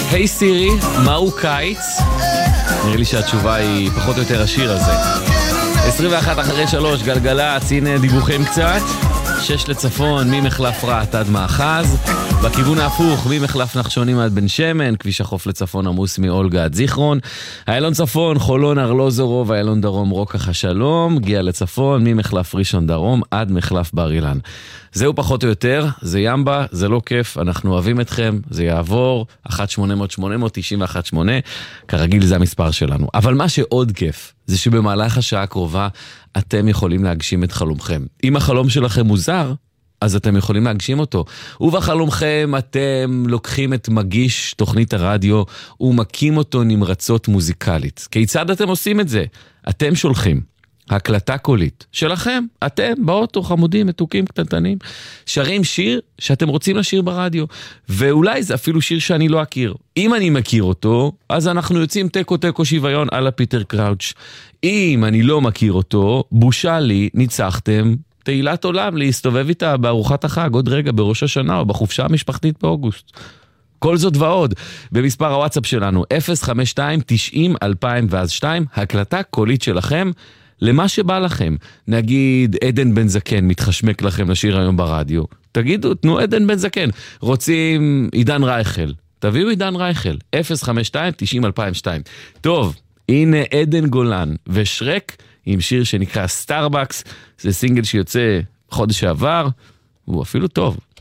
היי סירי, מהו קיץ? נראה לי שהתשובה היא פחות או יותר השיר הזה. 21 אחרי 3, גלגלצ, הנה דיווחים קצת. 6 לצפון, ממחלף רעת עד מאחז. בכיוון ההפוך, ממחלף נחשונים עד בן שמן. כביש החוף לצפון עמוס מאולגה עד זיכרון. איילון צפון, חולון ארלוזורוב, איילון דרום רוקח השלום. גיע לצפון, ממחלף ראשון דרום עד מחלף בר אילן. זהו פחות או יותר, זה ימבה, זה לא כיף, אנחנו אוהבים אתכם, זה יעבור, 1-800-891-8, כרגיל זה המספר שלנו. אבל מה שעוד כיף, זה שבמהלך השעה הקרובה, אתם יכולים להגשים את חלומכם. אם החלום שלכם מוזר, אז אתם יכולים להגשים אותו. ובחלומכם אתם לוקחים את מגיש תוכנית הרדיו, ומקים אותו נמרצות מוזיקלית. כיצד אתם עושים את זה? אתם שולחים. הקלטה קולית שלכם, אתם באוטו חמודים, מתוקים, קטנטנים, שרים שיר שאתם רוצים לשיר ברדיו, ואולי זה אפילו שיר שאני לא אכיר. אם אני מכיר אותו, אז אנחנו יוצאים טקו שוויון על הפיטר קראוץ'. אם אני לא מכיר אותו, בושה לי, ניצחתם תהילת עולם להסתובב איתה בארוחת החג, עוד רגע בראש השנה או בחופשה המשפחתית באוגוסט. כל זאת ועוד, במספר הוואטסאפ שלנו, 052-90-2002, הקלטה קולית שלכם, למה שבא לכם. נגיד עדן בן זקן מתחשמק לכם לשיר היום ברדיו, תגידו, תנו עדן בן זקן. רוצים עידן רייכל, תביאו עידן רייכל, 052-90-2002. טוב, הנה עדן גולן ושרק עם שיר שנקרא סטארבקס, זה סינגל שיוצא חודש שעבר, הוא אפילו טוב.